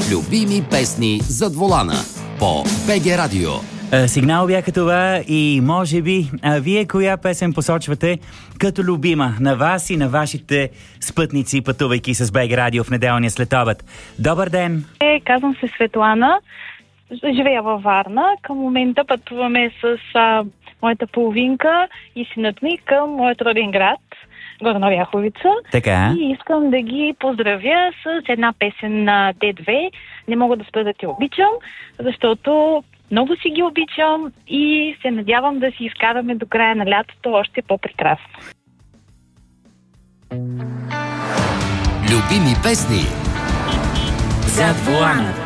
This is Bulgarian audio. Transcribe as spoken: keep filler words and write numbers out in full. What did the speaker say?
Любими песни зад волана по БГ Радио. Сигнал бяха това и може би а вие коя песен посочвате като любима на вас и на вашите спътници, пътувайки с БГ Радио в неделния следобед? Добър ден! Е, казвам се Светлана, живея във Варна. Към момента пътуваме с а, моята половинка и синът ми към моят роден град, Горна Оряховица. Така. И искам да ги поздравя с една песен на Д две. Не мога да спра да те обичам, защото много си ги обичам и се надявам да си изкараме до края на лятото още по-прекрасно. Любими песни зад волана.